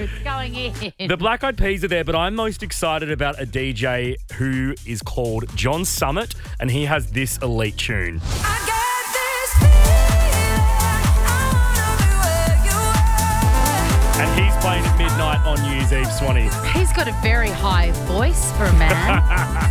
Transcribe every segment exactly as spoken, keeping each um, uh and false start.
it's going in. The Black Eyed Peas are there, but I'm most excited about a D J who is called John Summit, and he has this elite tune. I got this feeling, I wanna be where you are. And he's playing at midnight on New Year's Eve, Swanee. He's got a very high voice for a man.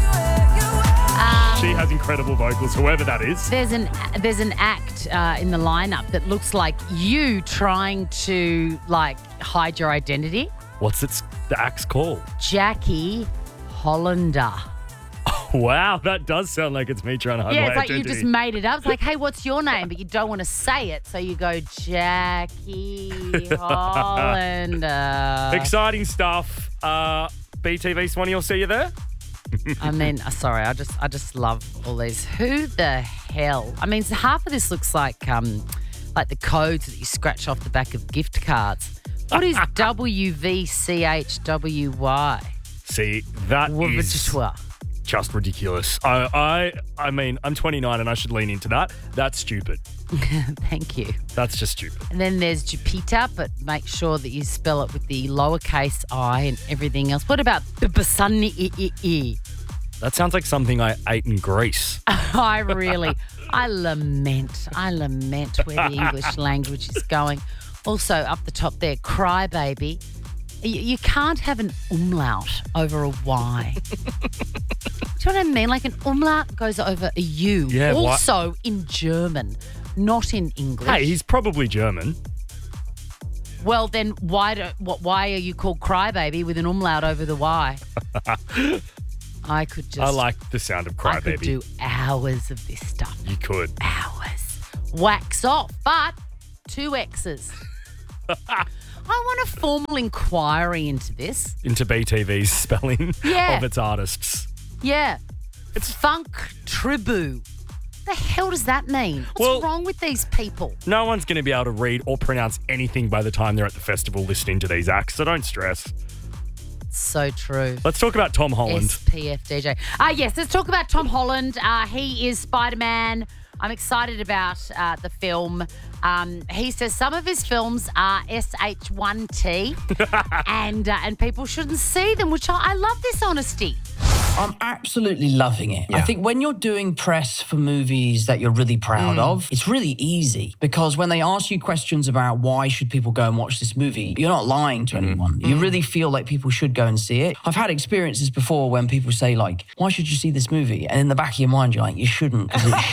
She has incredible vocals, whoever that is. There's an there's an act uh, in the lineup that looks like you trying to like hide your identity. What's its the act's called? Jackie Hollander. Wow, that does sound like it's me trying to hide Yeah, my it's like identity. you just made it up. It's like, hey, what's your name? But you don't want to say it, so you go Jackie Hollander. Exciting stuff. Uh, B T V, Swanee, I'll see you there. I mean, uh, sorry, I just I just love all these. Who the hell? I mean, half of this looks like um like the codes that you scratch off the back of gift cards. What is W V C H W Y? See, that is just ridiculous. I, I, I mean, I'm twenty-nine and I should lean into that. That's stupid. Thank you. That's just stupid. And then there's Jupiter, but make sure that you spell it with the lowercase I and everything else. What about Bibasani? That sounds like something I ate in Greece. I really, I lament, I lament where the English language is going. Also, up the top there, crybaby. You, you can't have an umlaut over a Y. Do you know what I mean? Like an umlaut goes over a U. Yeah, why- also in German, not in English. Hey, he's probably German. Well, then why do, what? Why are you called crybaby with an umlaut over the Y? I could just. I like the sound of I could crybaby. do hours of this stuff. You could. Hours. Wax off, but two X's. I want a formal inquiry into this. Into B T V's spelling Yeah. of its artists. Yeah. It's Funk Tribu. The hell does that mean? What's Well- wrong with these people? No one's going to be able to read or pronounce anything by the time they're at the festival listening to these acts, so don't stress. So true. Let's talk about Tom Holland. S P F D J. Ah, yes, let's talk about Tom Holland. Uh, he is Spider-Man. I'm excited about uh, the film. Um, he says some of his films are S H one T and uh, and people shouldn't see them, which I, I love this honesty. I'm absolutely loving it. I think when you're doing press for movies that you're really proud of, it's really easy because when they ask you questions about why should people go and watch this movie, you're not lying to anyone. You really feel like people should go and see it. I've had experiences before when people say like, why should you see this movie? And in the back of your mind, you're like, you shouldn't because it's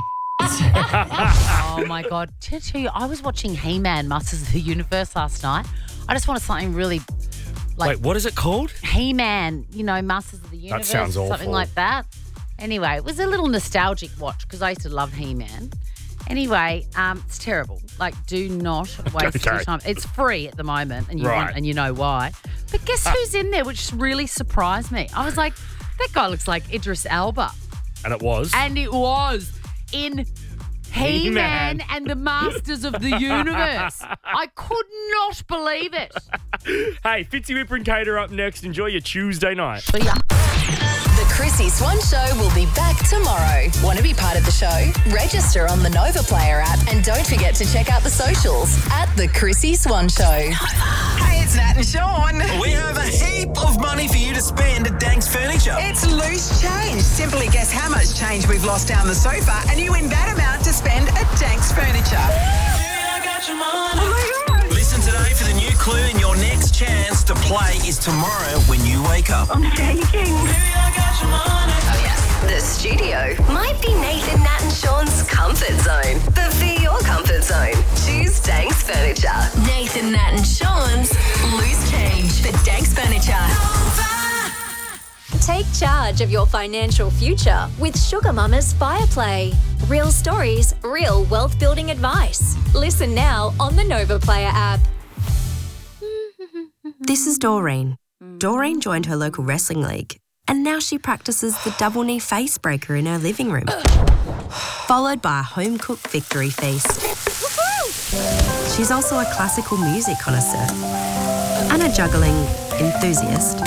Oh my God. To tell you, I was watching He-Man Masters of the Universe last night. I just wanted something really like Wait, what is it called? He-Man, you know, Masters of the Universe, sounds something awful. like that. Anyway, it was a little nostalgic watch because I used to love He-Man. Anyway, um, it's terrible. Like, do not waste your Okay. time. It's free at the moment, and you Right. want, and you know why. But guess who's in there, which really surprised me. I was like, that guy looks like Idris Elba, And it was. and it was in He-Man He-Man. and the Masters of the Universe. I could not believe it. Hey, Fitzy Whipper and Kate are up next. Enjoy your Tuesday night. But yeah. The Chrissy Swan Show will be back tomorrow. Want to be part of the show? Register on the Nova Player app and don't forget to check out the socials at The Chrissy Swan Show. Hey, it's Nat and Sean. We have a heap of money for you to spend at Danks Furniture. It's loose change. Simply guess how much change we've lost down the sofa and you win that amount to spend at Danks Furniture. Oh my God. Listen today for the new clue, and your next chance to play is tomorrow when you wake up. I'm shaking. Oh, yes. The studio might be Nathan, Nat and Sean's comfort zone, but for your comfort zone, choose Danks Furniture. Nathan, Nat and Sean's loose change for Danks Furniture. Take charge of your financial future with Sugar Mama's Fireplay. Real stories, real wealth building advice. Listen now on the Nova Player app. This is Doreen. Doreen joined her local wrestling league, and now she practices the double knee face breaker in her living room, followed by a home-cooked victory feast. She's also a classical music connoisseur and a juggling enthusiast.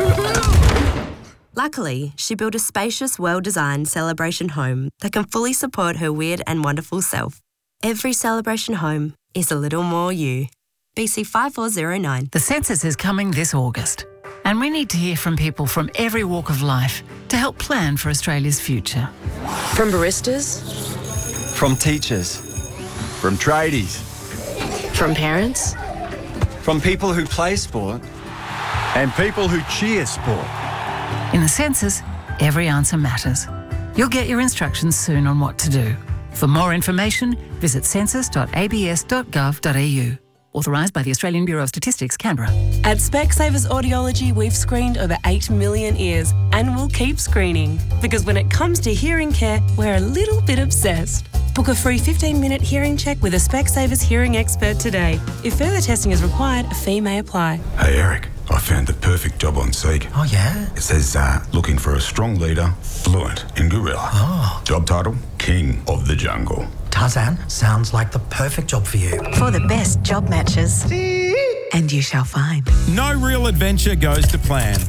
Luckily, she built a spacious, well-designed celebration home that can fully support her weird and wonderful self. Every celebration home is a little more you. B C five four zero nine. The census is coming this August, and we need to hear from people from every walk of life to help plan for Australia's future. From baristas, From teachers. From tradies. from parents, From people who play sport. And people who cheer sport. In the census, every answer matters. You'll get your instructions soon on what to do. For more information, visit census dot a b s dot gov dot a u. Authorised by the Australian Bureau of Statistics, Canberra. At Specsavers Audiology, we've screened over eight million ears and we'll keep screening. Because when it comes to hearing care, we're a little bit obsessed. Book a free fifteen minute hearing check with a Specsavers hearing expert today. If further testing is required, a fee may apply. Hey, Eric, I found the perfect job on Seek. Oh, yeah? It says, uh, looking for a strong leader, fluent in gorilla. Oh. Job title, King of the Jungle. Tarzan, sounds like the perfect job for you. For the best job matches. And you shall find. No real adventure goes to plan.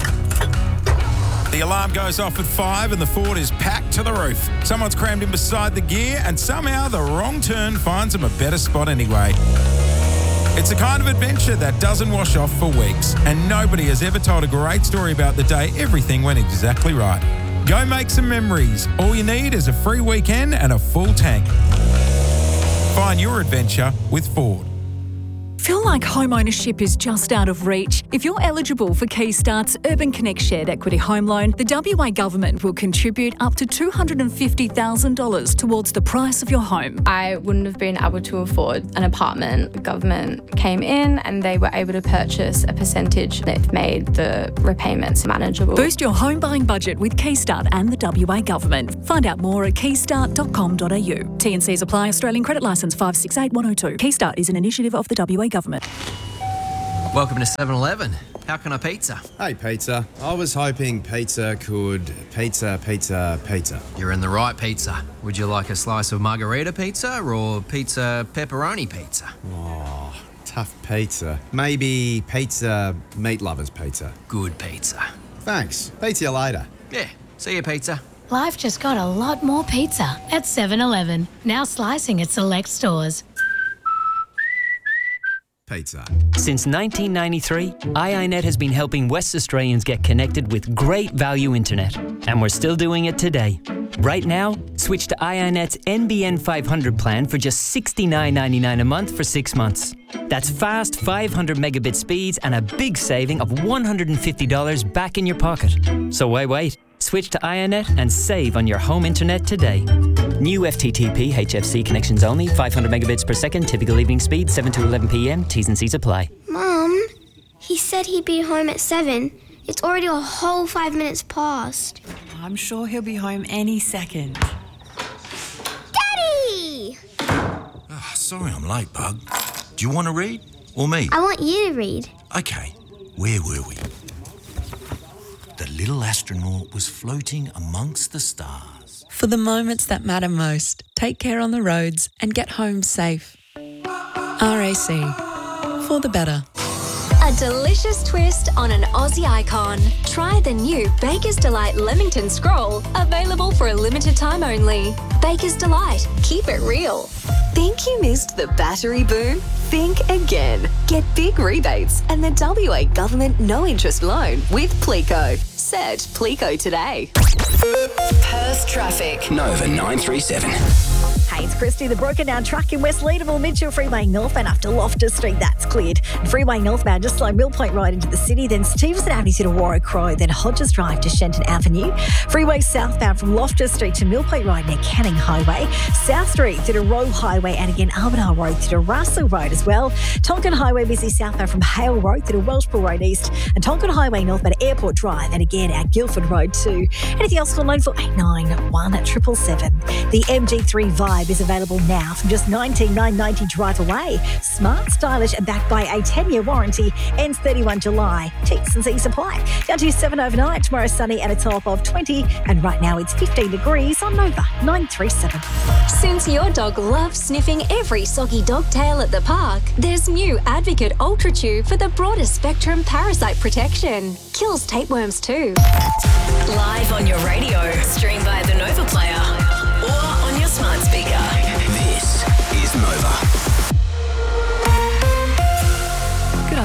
The alarm goes off at five and the Ford is packed to the roof. Someone's crammed in beside the gear and somehow the wrong turn finds them a better spot anyway. It's a kind of adventure that doesn't wash off for weeks, and nobody has ever told a great story about the day everything went exactly right. Go make some memories. All you need is a free weekend and a full tank. Find your adventure with Ford. Feel like home ownership is just out of reach? If you're eligible for Keystart's Urban Connect Shared Equity Home Loan, the W A Government will contribute up to two hundred fifty thousand dollars towards the price of your home. I wouldn't have been able to afford an apartment. The government came in and they were able to purchase a percentage that made the repayments manageable. Boost your home buying budget with Keystart and the W A Government. Find out more at keystart dot com dot a u. T and Cs apply. Australian Credit Licence five six eight one oh two. Keystart is an initiative of the W A Government. Welcome to seven eleven. How can I pizza? Hey, pizza. I was hoping pizza could pizza, pizza, pizza. You're in the right pizza. Would you like a slice of margarita pizza or pizza pepperoni pizza? Oh, tough pizza. Maybe pizza meat lovers pizza. Good pizza. Thanks. Pizza you later. Yeah. See you, pizza. Life just got a lot more pizza at seven eleven. Now slicing at select stores. Pizza. Since nineteen ninety-three, I I net has been helping West Australians get connected with great value internet. And we're still doing it today. Right now, switch to I I net's N B N five hundred plan for just sixty-nine ninety-nine a month for six months. That's fast five hundred megabit speeds and a big saving of one hundred fifty dollars back in your pocket. So why wait? Switch to I I net and save on your home internet today. New F T T P H F C connections only, five hundred megabits per second, typical evening speed, seven to eleven p m, T's and C's apply. Mum, he said he'd be home at seven. It's already a whole five minutes past. I'm sure he'll be home any second. Daddy! Oh, sorry I'm late, Bug. Do you want to read? Or me? I want you to read. Okay, where were we? The little astronaut was floating amongst the stars. For the moments that matter most, take care on the roads and get home safe. R A C. For the better. A delicious twist on an Aussie icon. Try the new Baker's Delight Leamington Scroll, available for a limited time only. Baker's Delight. Keep it real. Think you missed the battery boom? Think again. Get big rebates and the W A Government no interest loan with Plico. Search Plico today. Perth traffic. Nova nine three seven. Hey, it's Christy. The broken down truck in West Leederville, Mitchell Freeway northbound after Loftus Street, that's cleared. And Freeway northbound, just like Mill Point Road into the city, then Stevenson Avenue to Warwick Crow, then Hodges Drive to Shenton Avenue. Freeway southbound from Loftus Street to Mill Point Road near Canning Highway. South Street through to Roe Highway and again Armadale Road through to Russell Road as well. Tonkin Highway busy southbound from Hale Road through to Welshpool Road East and Tonkin Highway northbound Airport Drive and again at Guildford Road too. Anything else on loan for eight nine one seven seven. The M G three Vibe is available now from just nineteen nine ninety drive away. Smart, stylish and backed by a ten-year warranty. Ends thirty-first July. T's and C's apply. Down to seven overnight. Tomorrow sunny and a top of twenty. And right now it's fifteen degrees on Nova nine three seven. Since your dog loves sniffing every soggy dog tail at the park, there's new Advocate Ultra Chew for the broadest spectrum parasite protection. Kills tapeworms too. Live on your radio. Stream by the Nova Player or on your smart speaker. This is Nova.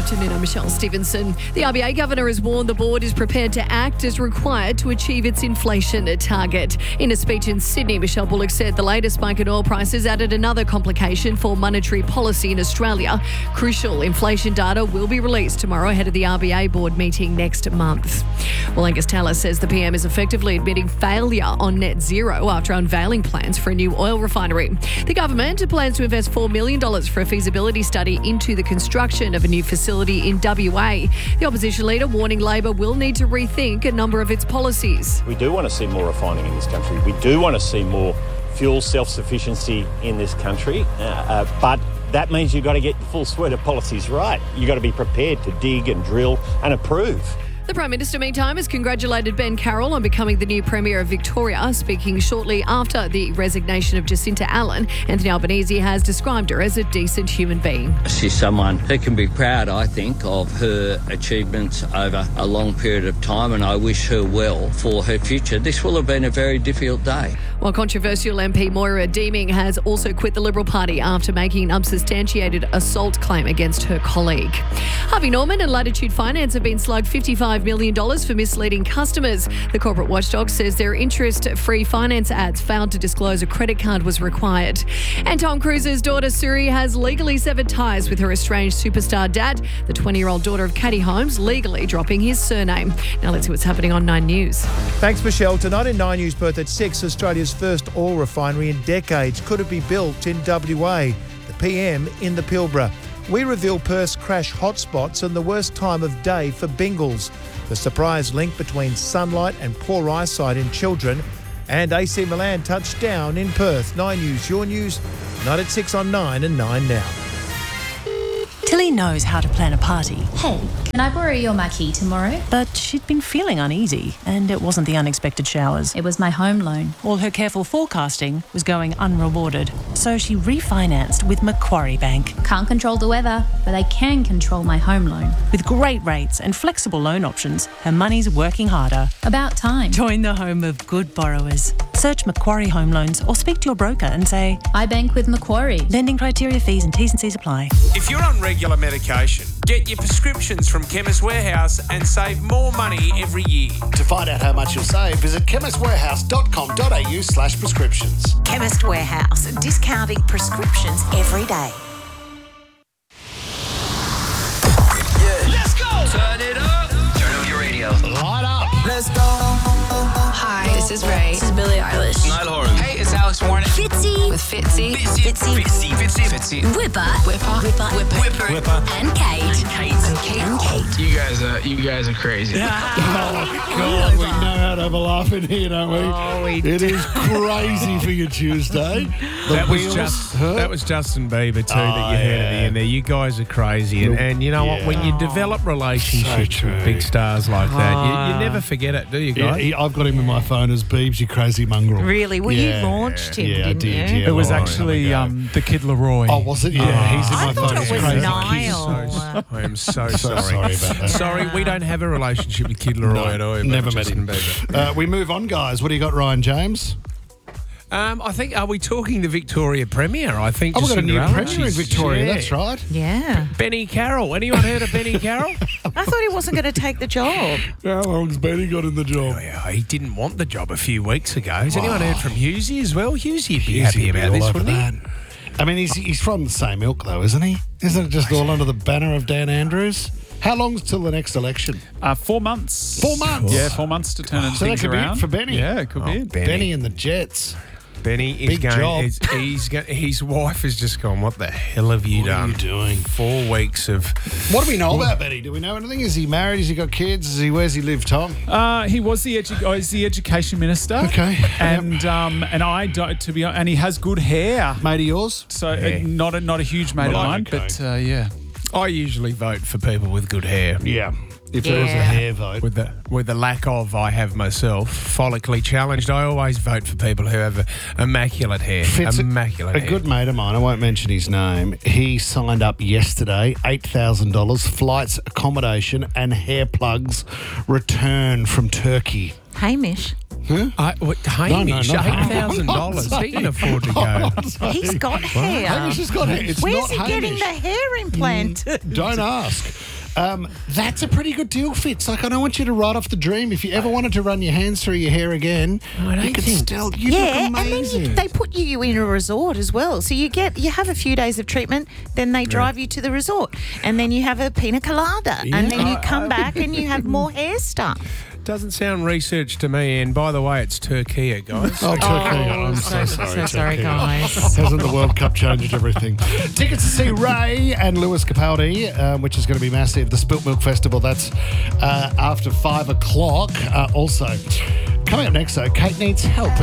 afternoon, I'm Michelle Stevenson. The R B A Governor has warned the board is prepared to act as required to achieve its inflation target. In a speech in Sydney, Michelle Bullock said the latest spike in oil prices added another complication for monetary policy in Australia. Crucial inflation data will be released tomorrow ahead of the R B A board meeting next month. Well, Angus Taylor says the P M is effectively admitting failure on net zero after unveiling plans for a new oil refinery. The government plans to invest four million dollars for a feasibility study into the construction of a new facility in W A. The opposition leader warning Labor will need to rethink a number of its policies. We do want to see more refining in this country. We do want to see more fuel self-sufficiency in this country, uh, uh, but that means you've got to get the full suite of policies right. You've got to be prepared to dig and drill and approve. The Prime Minister, meantime, has congratulated Ben Carroll on becoming the new Premier of Victoria. Speaking shortly after the resignation of Jacinta Allen, Anthony Albanese has described her as a decent human being. She's someone who can be proud, I think, of her achievements over a long period of time, and I wish her well for her future. This will have been a very difficult day. While controversial M P Moira Deeming has also quit the Liberal Party after making an unsubstantiated assault claim against her colleague. Harvey Norman and Latitude Finance have been slugged fifty-five million dollars for misleading customers. The corporate watchdog says their interest-free finance ads failed to disclose a credit card was required. And Tom Cruise's daughter Suri has legally severed ties with her estranged superstar dad, the twenty-year-old daughter of Katie Holmes, legally dropping his surname. Now let's see what's happening on Nine News. Thanks, Michelle. Tonight in Nine News, Perth at six, Australia's first oil refinery in decades. Could it be built in W A? The P M in the Pilbara. We reveal Perth's crash hotspots and the worst time of day for Bingals. The surprise link between sunlight and poor eyesight in children. And A C Milan touched down in Perth. Nine News, your news. Night at six on Nine and Nine now. Tilly knows how to plan a party. Hey, can I borrow your marquee tomorrow? But she'd been feeling uneasy, and it wasn't the unexpected showers. It was my home loan. All her careful forecasting was going unrewarded. So she refinanced with Macquarie Bank. Can't control the weather, but I can control my home loan. With great rates and flexible loan options, her money's working harder. About time. Join the home of good borrowers. Search Macquarie Home Loans or speak to your broker and say, I bank with Macquarie. Lending criteria, fees and T's and C's apply. If you're on regular medication, get your prescriptions from Chemist Warehouse and save more money every year. To find out how much you'll save, visit chemist warehouse dot com dot a u slash prescriptions. Chemist Warehouse, discounting prescriptions every day. Yeah. Let's go! Turn it up! Turn up your radio. Light up! Let's go! Hi, this is Ray. This is Billie Eilish. Niall Horan. Hey, it's Alex Warner. Fitzy with Fitzy. Fitzy. Fitzy. Fitzy. Fitzy. Whipper. Whipper. Whipper. Whipper. Whipper. Whipper. And Kate. And Kate. And Kate. And Kate. You guys are, you guys are crazy. Oh, God, we know how to have a laugh in here, don't we? Oh, we It do. is crazy for your Tuesday. The That was wheels, just huh? that was Justin Bieber too Oh, that you heard at the yeah. end there. You guys are crazy, and, and you know what? When you develop relationships with big stars like that, you, you never forget it, do you Yeah, guys? he, I've got him in my phone as Beebs, you crazy mongrel. Really? Well, Yeah. you launched him, yeah, I didn't did, you? Yeah, it was well, actually um, the Kid Leroy. Oh, was it? Yeah, Oh. he's in I my thought phone it as was crazy. Niall. I am so, So sorry. sorry about that. Sorry, we don't have a relationship with Kid Leroy No, at all. never met Justin him. Bieber. Uh, we move on, guys. What do you got, Ryan James? Um, I think, are we talking the Victoria Premier? I think. Oh, we've got a new Jacinda Allen. Premier in Victoria, Yeah. that's right. Yeah. Benny Carroll. Anyone heard of Benny Carroll? I thought he wasn't going to take the job. How long's Benny got in the job? Oh, yeah, he didn't want the job a few weeks ago. Has anyone heard from Hughesy as well? Hughesy would be Hughesy happy would be about all this, over wouldn't he? that. I mean, he's he's from the same ilk, though, isn't he? Isn't it just all under the banner of Dan Andrews? How long's till the next election? Uh, four months. Four months? Yeah, four months to turn Oh, things so that could around. be it for Benny. Yeah, it could Oh, be it. Benny. Benny and the Jets. Benny is Big going. job. Is, he's go, his wife has just gone. What the hell have you What are done? you doing? Four weeks of. What do we know about Benny? Do we know anything? Is he married? Has he got kids? Is he? Where's he live, Tom? Uh, he was the edu- oh, he's the education minister. Okay. And um, and I don't to be hon- and he has good hair. Mate of yours? So Yeah. uh, not a not a huge mate Well, of mine, okay. but uh, yeah. I usually vote for people with good hair. Yeah. If there was a Yeah. hair vote. With the with the lack of I have myself, follically challenged, I always vote for people who have a, immaculate hair. Fitz, immaculate a hair. good mate of mine, I won't mention his name, he signed up yesterday, eight thousand dollars, flights, accommodation and hair plugs return from Turkey. Hamish. Huh? I, what, Hamish, no, no, eight thousand dollars. He can afford to go. He's got hair. Hamish has got hair. It's Where's not he Hamish. getting the hair implanted? Don't ask. Um, that's a pretty good deal, Fitz. Like, I don't want you to write off the dream. If you ever wanted to run your hands through your hair again, you could still. You yeah, look and then amazing. you, they put you in a resort as well. So you get you have a few days of treatment, then they drive you to the resort, and then you have a pina colada, Yeah. and then you I- come I- back and you have more hair stuff. Doesn't sound research to me. And by the way, it's Turkey, guys. Oh, Turkey. I'm so, so- sorry. so sorry, Turkey. guys. Hasn't the World Cup changed everything? Tickets to see Ray and Lewis Capaldi, um, which is going to be massive. The Spilt Milk Festival, that's uh, after five o'clock. Uh, also, coming up next, though, Kate needs help.